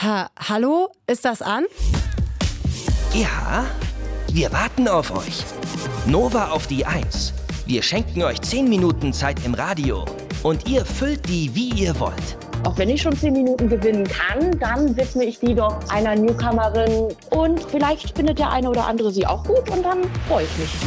Hallo, ist das an? Ja, wir warten auf euch. Nova auf die 1. Wir schenken euch 10 Minuten Zeit im Radio. Und ihr füllt die, wie ihr wollt. Auch wenn ich schon 10 Minuten gewinnen kann, dann widme ich die doch einer Newcomerin. Und vielleicht findet der eine oder andere sie auch gut und dann freue ich mich.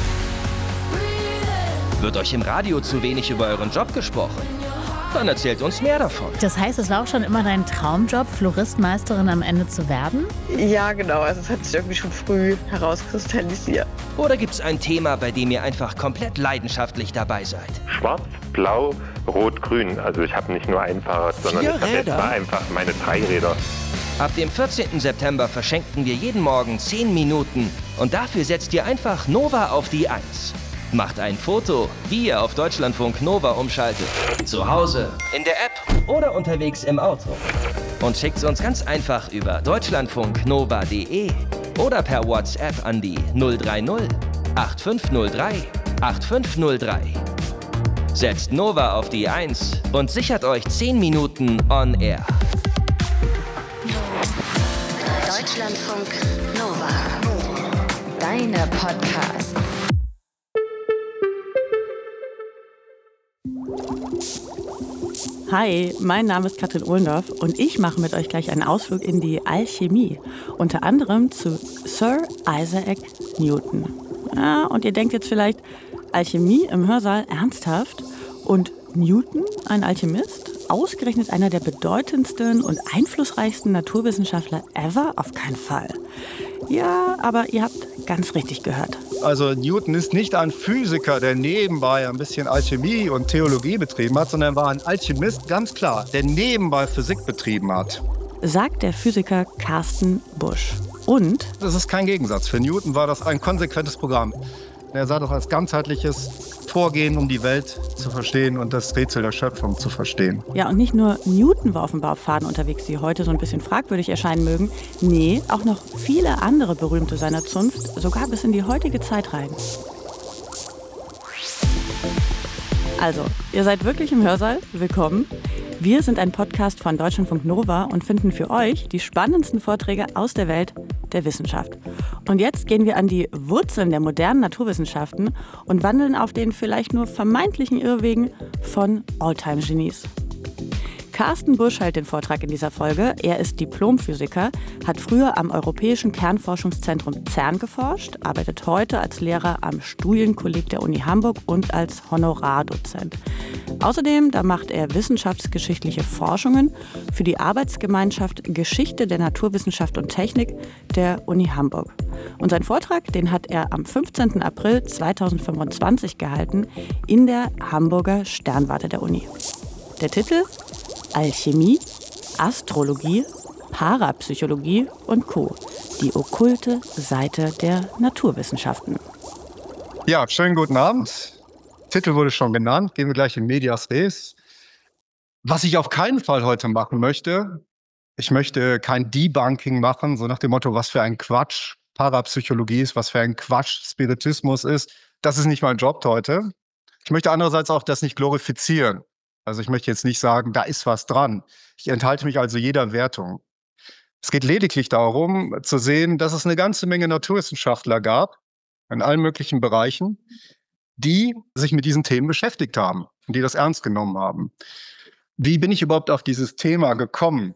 Wird euch im Radio zu wenig über euren Job gesprochen? Dann erzählt uns mehr davon. Das heißt, es war auch schon immer dein Traumjob, Floristmeisterin am Ende zu werden? Ja, genau. Also es hat sich irgendwie schon früh herauskristallisiert. Oder gibt es ein Thema, bei dem ihr einfach komplett leidenschaftlich dabei seid? Schwarz, Blau, Rot, Grün. Also ich habe nicht nur ein Fahrrad, sondern ich habe jetzt mal einfach meine 3 Räder. Ab dem 14. September verschenken wir jeden Morgen 10 Minuten. Und dafür setzt ihr einfach Nova auf die 1. Macht ein Foto, wie ihr auf Deutschlandfunk Nova umschaltet. Zu Hause, in der App oder unterwegs im Auto. Und schickt's uns ganz einfach über deutschlandfunknova.de oder per WhatsApp an die 030 8503 8503. Setzt Nova auf die 1 und sichert euch 10 Minuten on air. Deutschlandfunk Nova. Deine Podcasts. Hi, mein Name ist Katrin Ohlendorf und ich mache mit euch gleich einen Ausflug in die Alchemie. Unter anderem zu Sir Isaac Newton. Ja, und ihr denkt jetzt vielleicht, Alchemie im Hörsaal ernsthaft? Und Newton, ein Alchemist? Ausgerechnet einer der bedeutendsten und einflussreichsten Naturwissenschaftler ever? Auf keinen Fall. Ja, aber ihr habt ganz richtig gehört. Also Newton ist nicht ein Physiker, der nebenbei ein bisschen Alchemie und Theologie betrieben hat, sondern er war ein Alchemist, ganz klar, der nebenbei Physik betrieben hat. Sagt der Physiker Carsten Busch. Und? Das ist kein Gegensatz. Für Newton war das ein konsequentes Programm. Er sah das als ganzheitliches Vorgehen, um die Welt zu verstehen und das Rätsel der Schöpfung zu verstehen. Ja, und nicht nur Newton war auf dem Baupfaden unterwegs, die heute so ein bisschen fragwürdig erscheinen mögen. Nee, auch noch viele andere Berühmte seiner Zunft, sogar bis in die heutige Zeit rein. Also, ihr seid wirklich im Hörsaal. Willkommen. Wir sind ein Podcast von Deutschlandfunk Nova und finden für euch die spannendsten Vorträge aus der Welt der Wissenschaft. Und jetzt gehen wir an die Wurzeln der modernen Naturwissenschaften und wandeln auf den vielleicht nur vermeintlichen Irrwegen von Alltime-Genies. Carsten Busch hält den Vortrag in dieser Folge. Er ist Diplomphysiker, hat früher am Europäischen Kernforschungszentrum CERN geforscht, arbeitet heute als Lehrer am Studienkolleg der Uni Hamburg und als Honorardozent. Außerdem, da macht er wissenschaftsgeschichtliche Forschungen für die Arbeitsgemeinschaft Geschichte der Naturwissenschaft und Technik der Uni Hamburg. Und seinen Vortrag, den hat er am 15. April 2025 gehalten in der Hamburger Sternwarte der Uni. Der Titel: Alchemie, Astrologie, Parapsychologie und Co. Die okkulte Seite der Naturwissenschaften. Ja, schönen guten Abend. Titel wurde schon genannt. Gehen wir gleich in Medias Res. Was ich auf keinen Fall heute machen möchte, ich möchte kein Debunking machen, so nach dem Motto, was für ein Quatsch Parapsychologie ist, was für ein Quatsch Spiritismus ist. Das ist nicht mein Job heute. Ich möchte andererseits auch das nicht glorifizieren. Also ich möchte jetzt nicht sagen, da ist was dran. Ich enthalte mich also jeder Wertung. Es geht lediglich darum, zu sehen, dass es eine ganze Menge Naturwissenschaftler gab, in allen möglichen Bereichen, die sich mit diesen Themen beschäftigt haben und die das ernst genommen haben. Wie bin ich überhaupt auf dieses Thema gekommen?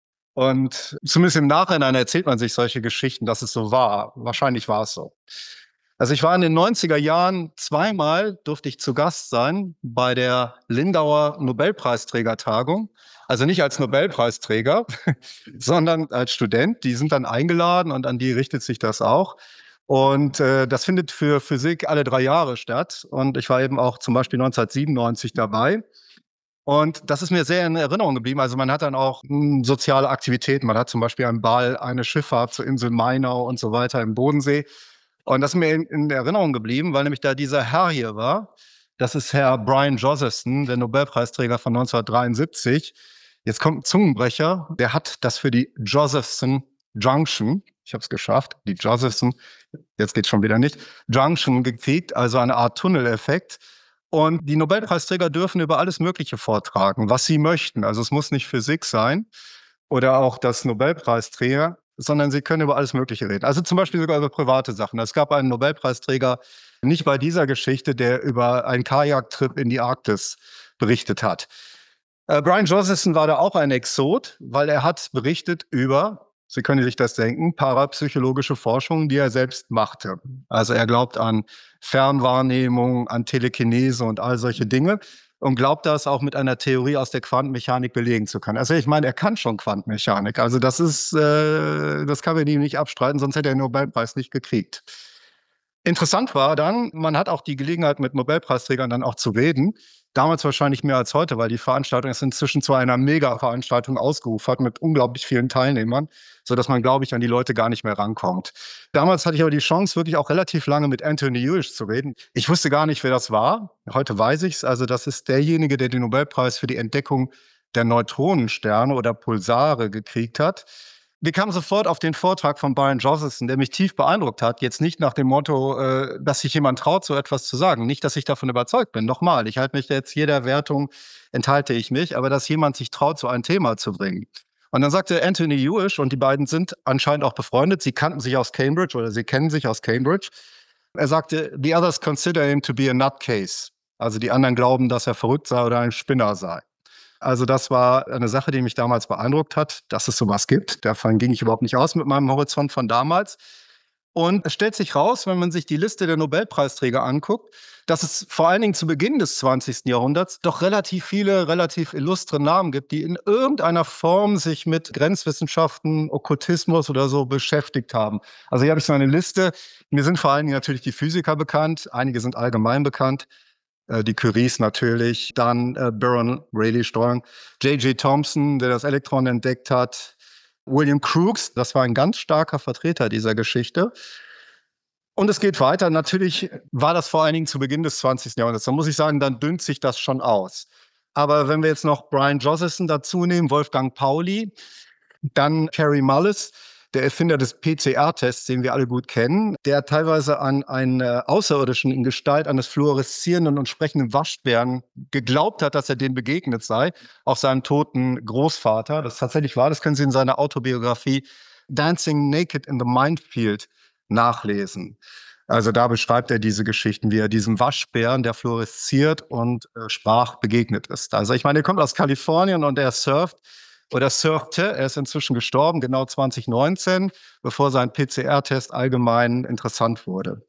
Und zumindest im Nachhinein erzählt man sich solche Geschichten, dass es so war. Wahrscheinlich war es so. Also ich war in den 90er Jahren, zweimal durfte ich zu Gast sein bei der Lindauer Nobelpreisträgertagung. Also nicht als Nobelpreisträger, sondern als Student. Die sind dann eingeladen und an die richtet sich das auch. Und das findet für Physik alle 3 Jahre statt. Und ich war eben auch zum Beispiel 1997 dabei. Und das ist mir sehr in Erinnerung geblieben. Also man hat dann auch soziale Aktivitäten. Man hat zum Beispiel einen Ball, eine Schifffahrt zur Insel Mainau und so weiter im Bodensee. Und das ist mir in Erinnerung geblieben, weil nämlich da dieser Herr hier war. Das ist Herr Brian Josephson, der Nobelpreisträger von 1973. Jetzt kommt ein Zungenbrecher. Der hat das für die Josephson Junction, ich habe es geschafft, die Josephson, jetzt geht's schon wieder nicht, Junction gekriegt, also eine Art Tunneleffekt. Und die Nobelpreisträger dürfen über alles Mögliche vortragen, was sie möchten. Also es muss nicht Physik sein. oder auch das Nobelpreisträger, sondern sie können über alles Mögliche reden. Also zum Beispiel sogar über private Sachen. Es gab einen Nobelpreisträger, nicht bei dieser Geschichte, der über einen Kajaktrip in die Arktis berichtet hat. Brian Josephson war da auch ein Exot, weil er hat berichtet über, Sie können sich das denken, parapsychologische Forschung, die er selbst machte. Also er glaubt an Fernwahrnehmung, an Telekinese und all solche Dinge und glaubt das auch mit einer Theorie aus der Quantenmechanik belegen zu können. Also ich meine, er kann schon Quantenmechanik. Also das kann man ihm nicht abstreiten, sonst hätte er den Nobelpreis nicht gekriegt. Interessant war dann, man hat auch die Gelegenheit, mit Nobelpreisträgern dann auch zu reden. Damals wahrscheinlich mehr als heute, weil die Veranstaltung ist inzwischen zu einer Mega-Veranstaltung ausgeufert mit unglaublich vielen Teilnehmern, sodass man, glaube ich, an die Leute gar nicht mehr rankommt. Damals hatte ich aber die Chance, wirklich auch relativ lange mit Anthony Hewish zu reden. Ich wusste gar nicht, wer das war. Heute weiß ich es. Also das ist derjenige, der den Nobelpreis für die Entdeckung der Neutronensterne oder Pulsare gekriegt hat. Wir kamen sofort auf den Vortrag von Brian Josephson, der mich tief beeindruckt hat. Jetzt nicht nach dem Motto, dass sich jemand traut, so etwas zu sagen. Nicht, dass ich davon überzeugt bin. Nochmal, ich halte mich jetzt jeder Wertung, enthalte ich mich. Aber dass jemand sich traut, so ein Thema zu bringen. Und dann sagte Anthony Hewish, und die beiden sind anscheinend auch befreundet. Sie kannten sich aus Cambridge oder sie kennen sich aus Cambridge. Er sagte, the others consider him to be a nutcase. Also die anderen glauben, dass er verrückt sei oder ein Spinner sei. Also das war eine Sache, die mich damals beeindruckt hat, dass es sowas gibt. Davon ging ich überhaupt nicht aus mit meinem Horizont von damals. Und es stellt sich raus, wenn man sich die Liste der Nobelpreisträger anguckt, dass es vor allen Dingen zu Beginn des 20. Jahrhunderts doch relativ viele, relativ illustre Namen gibt, die in irgendeiner Form sich mit Grenzwissenschaften, Okkultismus oder so beschäftigt haben. Also hier habe ich so eine Liste. Mir sind vor allen Dingen natürlich die Physiker bekannt, einige sind allgemein bekannt. Die Curies natürlich, dann Baron Rayleigh-Strong, J.J. Thomson, der das Elektron entdeckt hat, William Crookes, das war ein ganz starker Vertreter dieser Geschichte. Und es geht weiter. Natürlich war das vor allen Dingen zu Beginn des 20. Jahrhunderts. Da muss ich sagen, dann dünnt sich das schon aus. Aber wenn wir jetzt noch Brian Josephson dazu nehmen, Wolfgang Pauli, dann Kary Mullis, der Erfinder des PCR-Tests, den wir alle gut kennen, der teilweise an einen Außerirdischen in Gestalt eines fluoreszierenden und sprechenden Waschbären geglaubt hat, dass er dem begegnet sei, auch seinem toten Großvater. Das tatsächlich war, das können Sie in seiner Autobiografie Dancing Naked in the Minefield nachlesen. Also da beschreibt er diese Geschichten, wie er diesem Waschbären, der fluoresziert und sprach, begegnet ist. Also ich meine, er kommt aus Kalifornien und er surft. Oder surfte, er ist inzwischen gestorben, genau 2019, bevor sein PCR-Test allgemein interessant wurde.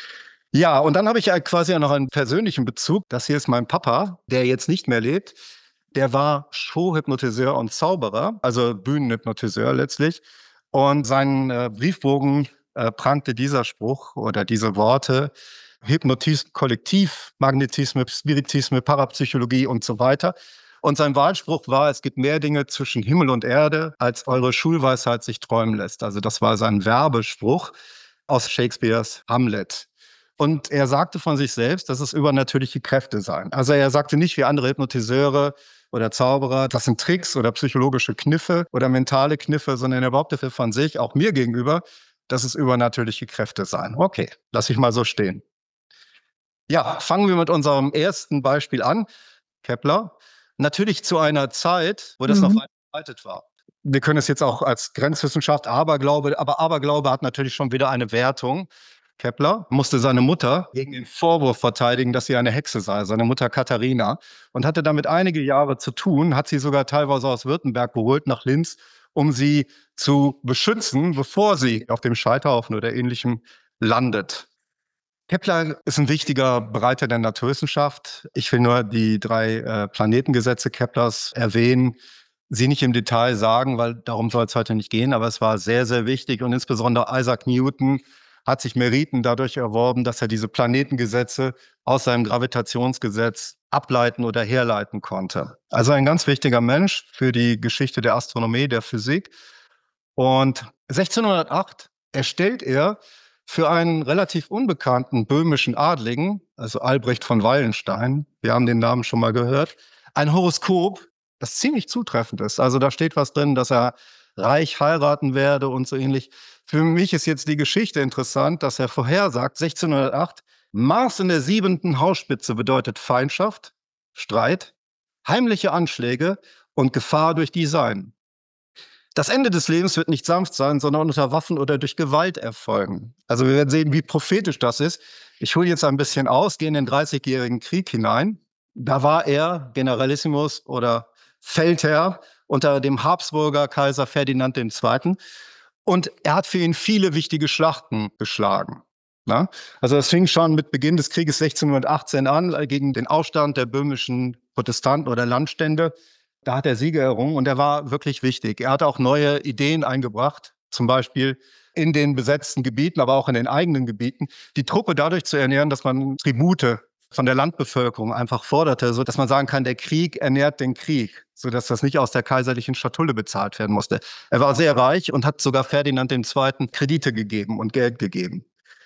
Ja, und dann habe ich quasi noch einen persönlichen Bezug. Das hier ist mein Papa, der jetzt nicht mehr lebt. Der war Showhypnotiseur und Zauberer, also Bühnenhypnotiseur letztlich. Und seinen Briefbogen prangte dieser Spruch oder diese Worte: Hypnotismus, Kollektiv, Magnetismus, Spiritismus, Parapsychologie und so weiter. Und sein Wahlspruch war, es gibt mehr Dinge zwischen Himmel und Erde, als eure Schulweisheit sich träumen lässt. Also das war sein Werbespruch aus Shakespeares Hamlet. Und er sagte von sich selbst, dass es übernatürliche Kräfte seien. Also er sagte nicht wie andere Hypnotiseure oder Zauberer, das sind Tricks oder psychologische Kniffe oder mentale Kniffe, sondern er behauptete von sich, auch mir gegenüber, dass es übernatürliche Kräfte seien. Okay, lass ich mal so stehen. Ja, fangen wir mit unserem ersten Beispiel an. Kepler. Natürlich zu einer Zeit, wo das noch weit verbreitet war. Wir können es jetzt auch als Grenzwissenschaft Aberglaube, aber Aberglaube hat natürlich schon wieder eine Wertung. Kepler musste seine Mutter gegen den Vorwurf verteidigen, dass sie eine Hexe sei, seine Mutter Katharina, und hatte damit einige Jahre zu tun, hat sie sogar teilweise aus Württemberg geholt nach Linz, um sie zu beschützen, bevor sie auf dem Scheiterhaufen oder Ähnlichem landet. Kepler ist ein wichtiger Bereiter der Naturwissenschaft. Ich will nur die 3 Planetengesetze Keplers erwähnen, sie nicht im Detail sagen, weil darum soll es heute nicht gehen, aber es war sehr, sehr wichtig. Und insbesondere Isaac Newton hat sich Meriten dadurch erworben, dass er diese Planetengesetze aus seinem Gravitationsgesetz ableiten oder herleiten konnte. Also ein ganz wichtiger Mensch für die Geschichte der Astronomie, der Physik. Und 1608 erstellt er für einen relativ unbekannten böhmischen Adligen, also Albrecht von Wallenstein, wir haben den Namen schon mal gehört, ein Horoskop, das ziemlich zutreffend ist. Also da steht was drin, dass er reich heiraten werde und so ähnlich. Für mich ist jetzt die Geschichte interessant, dass er vorhersagt, 1608, Mars in der 7. Hausspitze bedeutet Feindschaft, Streit, heimliche Anschläge und Gefahr durch Design. Das Ende des Lebens wird nicht sanft sein, sondern unter Waffen oder durch Gewalt erfolgen. Also wir werden sehen, wie prophetisch das ist. Ich hole jetzt ein bisschen aus, gehe in den 30-jährigen Krieg hinein. Da war er Generalissimus oder Feldherr unter dem Habsburger Kaiser Ferdinand II. Und er hat für ihn viele wichtige Schlachten geschlagen. Na? Also das fing schon mit Beginn des Krieges 1618 an, gegen den Aufstand der böhmischen Protestanten oder Landstände. Da hat er Siege errungen und er war wirklich wichtig. Er hat auch neue Ideen eingebracht, zum Beispiel in den besetzten Gebieten, aber auch in den eigenen Gebieten, die Truppe dadurch zu ernähren, dass man Tribute von der Landbevölkerung einfach forderte, so dass man sagen kann, der Krieg ernährt den Krieg, so dass das nicht aus der kaiserlichen Schatulle bezahlt werden musste. Er war sehr reich und hat sogar Ferdinand II. Kredite gegeben und Geld gegeben.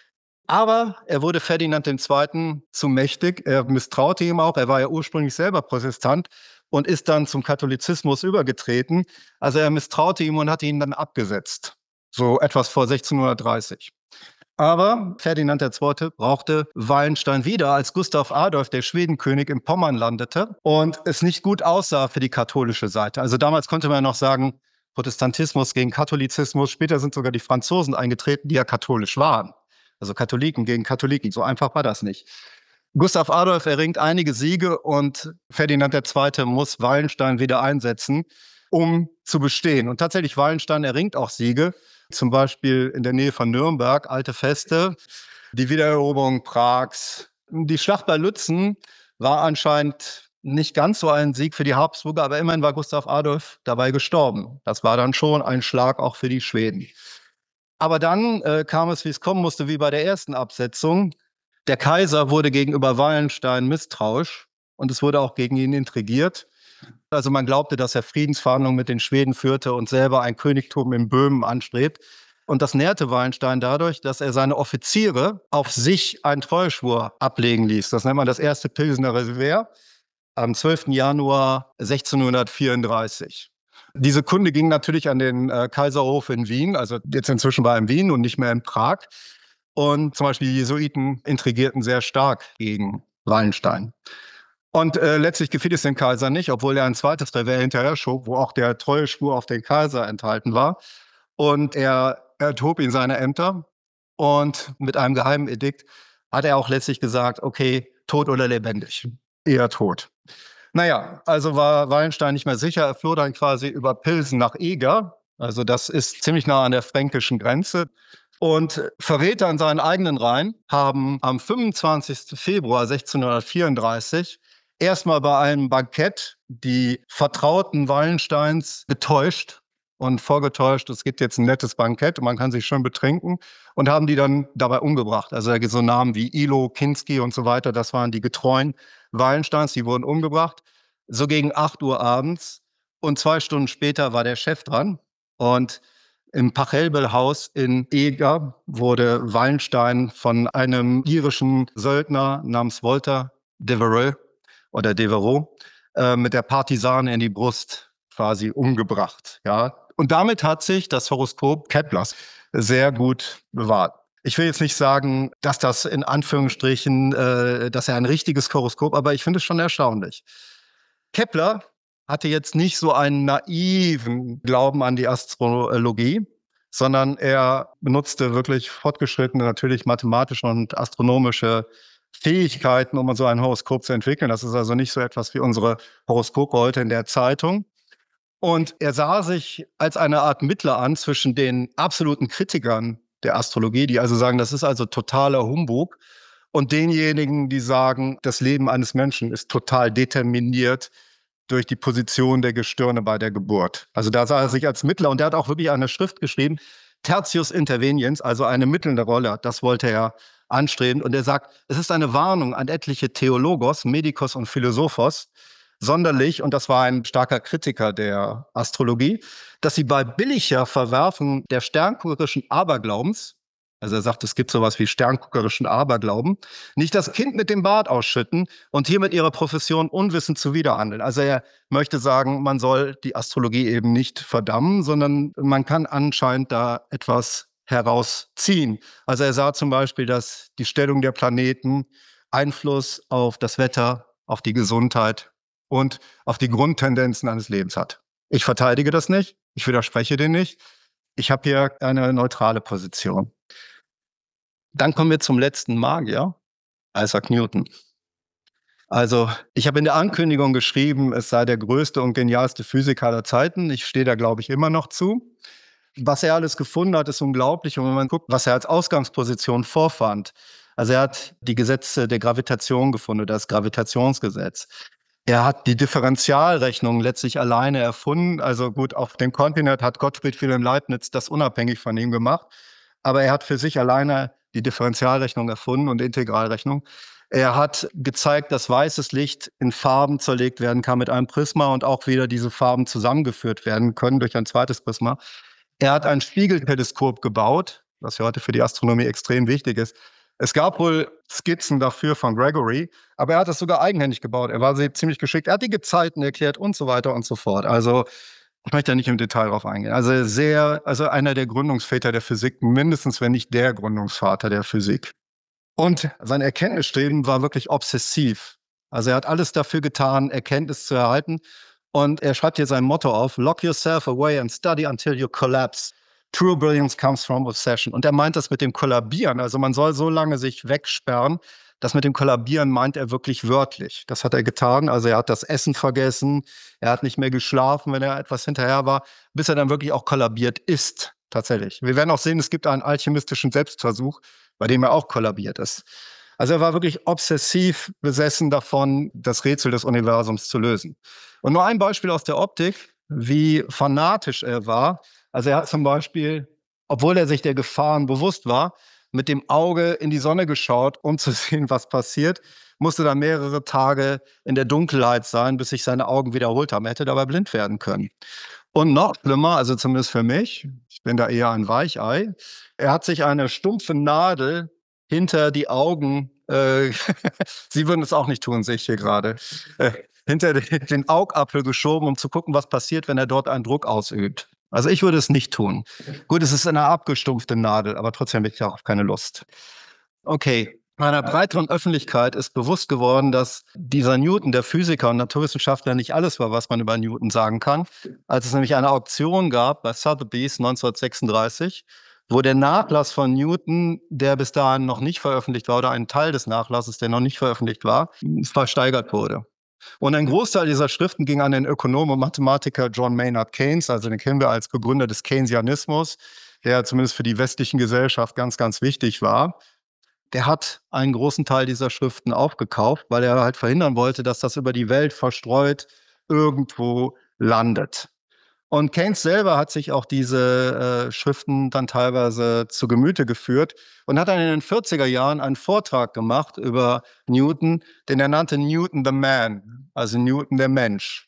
Aber er wurde Ferdinand II. Zu mächtig. Er misstraute ihm auch. Er war ja ursprünglich selber Protestant und ist dann zum Katholizismus übergetreten. Also er misstraute ihm und hat ihn dann abgesetzt. So etwas vor 1630. Aber Ferdinand II. Brauchte Wallenstein wieder, als Gustav Adolf, der Schwedenkönig, in Pommern landete und es nicht gut aussah für die katholische Seite. Also damals konnte man noch sagen, Protestantismus gegen Katholizismus. Später sind sogar die Franzosen eingetreten, die ja katholisch waren. Also Katholiken gegen Katholiken. So einfach war das nicht. Gustav Adolf erringt einige Siege und Ferdinand II. Muss Wallenstein wieder einsetzen, um zu bestehen. Und tatsächlich, Wallenstein erringt auch Siege, zum Beispiel in der Nähe von Nürnberg, alte Feste, die Wiedereroberung Prags. Die Schlacht bei Lützen war anscheinend nicht ganz so ein Sieg für die Habsburger, aber immerhin war Gustav Adolf dabei gestorben. Das war dann schon ein Schlag auch für die Schweden. Aber dann kam es, wie es kommen musste, wie bei der ersten Absetzung. Der Kaiser wurde gegenüber Wallenstein misstrauisch und es wurde auch gegen ihn intrigiert. Also man glaubte, dass er Friedensverhandlungen mit den Schweden führte und selber ein Königtum in Böhmen anstrebt. Und das nährte Wallenstein dadurch, dass er seine Offiziere auf sich einen Treueschwur ablegen ließ. Das nennt man das erste Pilsener Reservoir am 12. Januar 1634. Diese Kunde ging natürlich an den Kaiserhof in Wien, also jetzt inzwischen war er in Wien und nicht mehr in Prag. Und zum Beispiel die Jesuiten intrigierten sehr stark gegen Wallenstein. Und letztlich gefiel es dem Kaiser nicht, obwohl er ein zweites Revier hinterher schob, wo auch der Treueschwur auf den Kaiser enthalten war. Und er erhob ihn seine Ämter und mit einem geheimen Edikt hat er auch letztlich gesagt, okay, tot oder lebendig, eher tot. Naja, also war Wallenstein nicht mehr sicher. Er floh dann quasi über Pilsen nach Eger. Also das ist ziemlich nah an der fränkischen Grenze. Und Verräter in seinen eigenen Reihen haben am 25. Februar 1634 erstmal bei einem Bankett die Vertrauten Wallensteins getäuscht und vorgetäuscht, es gibt jetzt ein nettes Bankett und man kann sich schön betrinken, und haben die dann dabei umgebracht. Also so Namen wie Ilo, Kinski und so weiter, das waren die Getreuen Wallensteins, die wurden umgebracht. So gegen 8 Uhr abends und 2 Stunden später war der Chef dran. Und im Pachelbel-Haus in Eger wurde Wallenstein von einem irischen Söldner namens Walter Devereux oder Devereux mit der Partisane in die Brust quasi umgebracht. Ja. Und damit hat sich das Horoskop Keplers sehr gut bewahrt. Ich will jetzt nicht sagen, dass das in Anführungsstrichen, dass er ein richtiges Horoskop, aber ich finde es schon erstaunlich. Kepler hatte jetzt nicht so einen naiven Glauben an die Astrologie, sondern er benutzte wirklich fortgeschrittene, natürlich mathematische und astronomische Fähigkeiten, um so ein Horoskop zu entwickeln. Das ist also nicht so etwas wie unsere Horoskope heute in der Zeitung. Und er sah sich als eine Art Mittler an zwischen den absoluten Kritikern der Astrologie, die also sagen, das ist also totaler Humbug, und denjenigen, die sagen, das Leben eines Menschen ist total determiniert durch die Position der Gestirne bei der Geburt. Also da sah er sich als Mittler, und er hat auch wirklich eine Schrift geschrieben, Tertius Interveniens, also eine mittelnde Rolle, das wollte er anstreben. Und er sagt, es ist eine Warnung an etliche Theologos, Medikos und Philosophos, sonderlich, und das war ein starker Kritiker der Astrologie, dass sie bei billiger Verwerfung der sternguckerischen Aberglaubens, also er sagt, es gibt sowas wie sternguckerischen Aberglauben, nicht das Kind mit dem Bart ausschütten und hiermit ihrer Profession unwissend zuwiderhandeln. Also er möchte sagen, man soll die Astrologie eben nicht verdammen, sondern man kann anscheinend da etwas herausziehen. Also er sah zum Beispiel, dass die Stellung der Planeten Einfluss auf das Wetter, auf die Gesundheit und auf die Grundtendenzen eines Lebens hat. Ich verteidige das nicht, Ich widerspreche dir nicht. Ich habe hier eine neutrale Position. Dann kommen wir zum letzten Magier, Isaac Newton. Also, ich habe in der Ankündigung geschrieben, es sei der größte und genialste Physiker aller Zeiten. Ich stehe da, glaube ich, immer noch zu. Was er alles gefunden hat, ist unglaublich. Und wenn man guckt, was er als Ausgangsposition vorfand. Also er hat die Gesetze der Gravitation gefunden, das Gravitationsgesetz. Er hat die Differentialrechnung letztlich alleine erfunden. Also gut, auf dem Kontinent hat Gottfried Wilhelm Leibniz das unabhängig von ihm gemacht. Aber er hat für sich alleine die Differentialrechnung erfunden und Integralrechnung. Er hat gezeigt, dass weißes Licht in Farben zerlegt werden kann mit einem Prisma und auch wieder diese Farben zusammengeführt werden können durch ein zweites Prisma. Er hat ein Spiegelteleskop gebaut, was ja heute für die Astronomie extrem wichtig ist. Es gab wohl Skizzen dafür von Gregory, aber er hat das sogar eigenhändig gebaut. Er war ziemlich geschickt. Er hat die Gezeiten erklärt und so weiter und so fort. Also ich möchte da nicht im Detail drauf eingehen. Also einer der Gründungsväter der Physik, mindestens wenn nicht der Gründungsvater der Physik. Und sein Erkenntnisstreben war wirklich obsessiv. Also er hat alles dafür getan, Erkenntnis zu erhalten. Und er schreibt hier sein Motto auf: Lock yourself away and study until you collapse. True brilliance comes from obsession. Und er meint das mit dem Kollabieren. Also man soll so lange sich wegsperren. Das mit dem Kollabieren meint er wirklich wörtlich. Das hat er getan. Also er hat das Essen vergessen. Er hat nicht mehr geschlafen, wenn er etwas hinterher war, bis er dann wirklich auch kollabiert ist. Tatsächlich. Wir werden auch sehen, es gibt einen alchemistischen Selbstversuch, bei dem er auch kollabiert ist. Also er war wirklich obsessiv besessen davon, das Rätsel des Universums zu lösen. Und nur ein Beispiel aus der Optik, wie fanatisch er war. Also er hat zum Beispiel, obwohl er sich der Gefahren bewusst war, mit dem Auge in die Sonne geschaut, um zu sehen, was passiert, musste dann mehrere Tage in der Dunkelheit sein, bis sich seine Augen wieder erholt haben. Er hätte dabei blind werden können. Und noch schlimmer, also zumindest für mich, ich bin da eher ein Weichei, er hat sich eine stumpfe Nadel hinter die Augen, Sie würden es auch nicht tun, sehe ich hier gerade, hinter den Augapfel geschoben, um zu gucken, was passiert, wenn er dort einen Druck ausübt. Also ich würde es nicht tun. Gut, es ist eine abgestumpfte Nadel, aber trotzdem habe ich darauf keine Lust. Okay. Einer breiteren Öffentlichkeit ist bewusst geworden, dass dieser Newton, der Physiker und Naturwissenschaftler, nicht alles war, was man über Newton sagen kann. Als es nämlich eine Auktion gab bei Sotheby's 1936, wo der Nachlass von Newton, der bis dahin noch nicht veröffentlicht war, oder ein Teil des Nachlasses, der noch nicht veröffentlicht war, versteigert wurde. Und ein Großteil dieser Schriften ging an den Ökonom und Mathematiker John Maynard Keynes, also den kennen wir als Begründer des Keynesianismus, der zumindest für die westlichen Gesellschaft ganz, ganz wichtig war. Der hat einen großen Teil dieser Schriften aufgekauft, weil er halt verhindern wollte, dass das über die Welt verstreut irgendwo landet. Und Keynes selber hat sich auch diese Schriften dann teilweise zu Gemüte geführt und hat dann in den 40er Jahren einen Vortrag gemacht über Newton, den er nannte Newton the Man, also Newton der Mensch.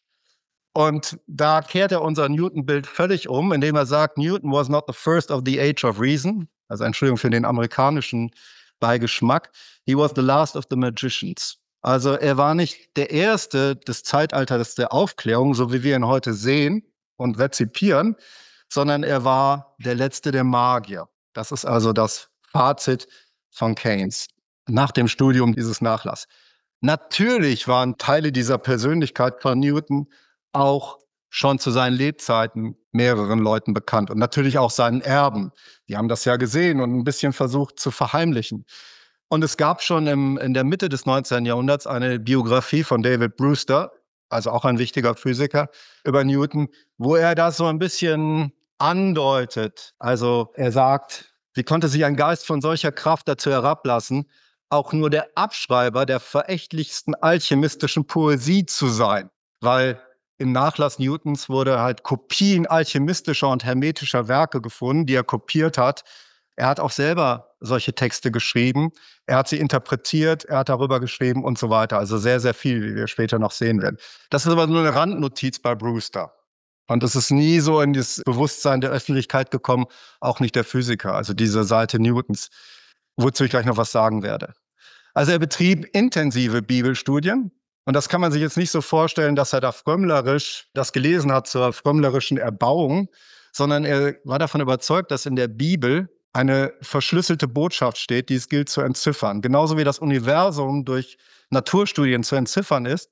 Und da kehrt er unser Newton-Bild völlig um, indem er sagt, Newton was not the first of the age of reason, also Entschuldigung für den amerikanischen Beigeschmack, he was the last of the magicians. Also er war nicht der Erste des Zeitalters der Aufklärung, so wie wir ihn heute sehen und rezipieren, sondern er war der Letzte der Magier. Das ist also das Fazit von Keynes nach dem Studium dieses Nachlasses. Natürlich waren Teile dieser Persönlichkeit von Newton auch schon zu seinen Lebzeiten mehreren Leuten bekannt und natürlich auch seinen Erben. Die haben das ja gesehen und ein bisschen versucht zu verheimlichen. Und es gab schon in der Mitte des 19. Jahrhunderts eine Biografie von David Brewster, also auch ein wichtiger Physiker, über Newton, wo er das so ein bisschen andeutet. Also er sagt, wie konnte sich ein Geist von solcher Kraft dazu herablassen, auch nur der Abschreiber der verächtlichsten alchemistischen Poesie zu sein? Weil im Nachlass Newtons wurde halt Kopien alchemistischer und hermetischer Werke gefunden, die er kopiert hat. Er hat auch selber solche Texte geschrieben. Er hat sie interpretiert, er hat darüber geschrieben und so weiter. Also sehr, sehr viel, wie wir später noch sehen werden. Das ist aber nur eine Randnotiz bei Brewster. Und es ist nie so in das Bewusstsein der Öffentlichkeit gekommen, auch nicht der Physiker, also diese Seite Newtons, wozu ich gleich noch was sagen werde. Also er betrieb intensive Bibelstudien. Und das kann man sich jetzt nicht so vorstellen, dass er da frömmlerisch das gelesen hat zur frömmlerischen Erbauung, sondern er war davon überzeugt, dass in der Bibel eine verschlüsselte Botschaft steht, die es gilt zu entziffern. Genauso wie das Universum durch Naturstudien zu entziffern ist,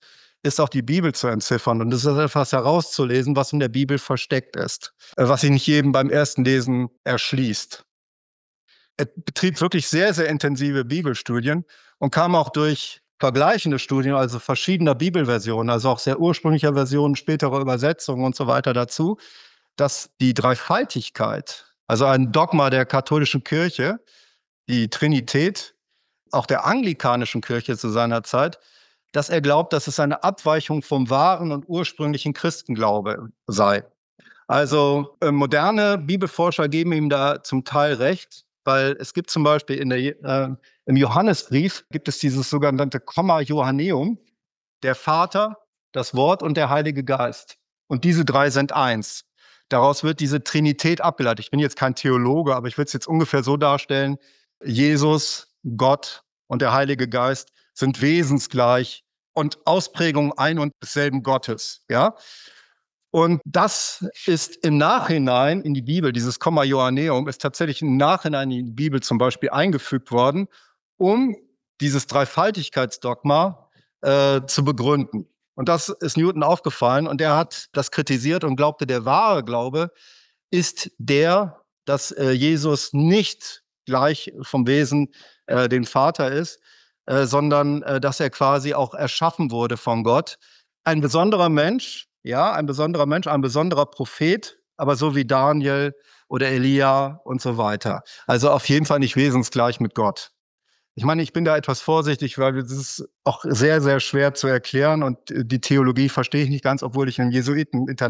ist auch die Bibel zu entziffern. Und es ist etwas herauszulesen, was in der Bibel versteckt ist, was sich nicht jedem beim ersten Lesen erschließt. Er betrieb wirklich sehr, sehr intensive Bibelstudien und kam auch durch vergleichende Studien, also verschiedener Bibelversionen, also auch sehr ursprünglicher Versionen, spätere Übersetzungen und so weiter dazu, dass die Dreifaltigkeit, also ein Dogma der katholischen Kirche, die Trinität, auch der anglikanischen Kirche zu seiner Zeit, dass er glaubt, dass es eine Abweichung vom wahren und ursprünglichen Christenglaube sei. Also moderne Bibelforscher geben ihm da zum Teil recht, weil es gibt zum Beispiel im Johannesbrief gibt es dieses sogenannte Komma Johanneum, der Vater, das Wort und der Heilige Geist. Und diese drei sind eins. Daraus wird diese Trinität abgeleitet. Ich bin jetzt kein Theologe, aber ich würde es jetzt ungefähr so darstellen: Jesus, Gott und der Heilige Geist sind wesensgleich und Ausprägungen ein und desselben Gottes. Ja? Und das ist im Nachhinein in die Bibel, dieses Komma Johanneum, ist tatsächlich im Nachhinein in die Bibel zum Beispiel eingefügt worden, um dieses Dreifaltigkeitsdogma zu begründen. Und das ist Newton aufgefallen und er hat das kritisiert und glaubte, der wahre Glaube ist der, dass Jesus nicht gleich vom Wesen dem Vater ist, sondern dass er quasi auch erschaffen wurde von Gott. Ein besonderer Mensch, ja, ein besonderer Prophet, aber so wie Daniel oder Elia und so weiter. Also auf jeden Fall nicht wesensgleich mit Gott. Ich meine, ich bin da etwas vorsichtig, weil es ist auch sehr, sehr schwer zu erklären und die Theologie verstehe ich nicht ganz, obwohl ich im Jesuiteninternat